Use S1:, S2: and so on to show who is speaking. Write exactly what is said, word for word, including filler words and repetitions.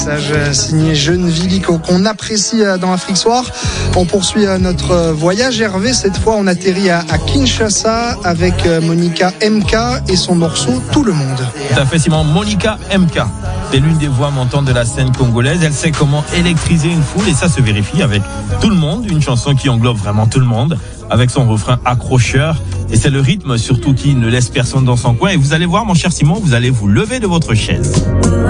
S1: Signé Jeune Villico qu'on apprécie dans Afrique Soir. On poursuit notre voyage. Hervé, cette fois on atterrit à Kinshasa avec Monica M K et son morceau Tout le monde.
S2: Tout à fait Simon, Monica M K. C'est l'une des voix montantes de la scène congolaise. Elle sait comment électriser une foule et ça se vérifie avec Tout le monde, une chanson qui englobe vraiment tout le monde, avec son refrain accrocheur. Et c'est le rythme surtout qui ne laisse personne dans son coin. Et vous allez voir mon cher Simon, vous allez vous lever de votre chaise.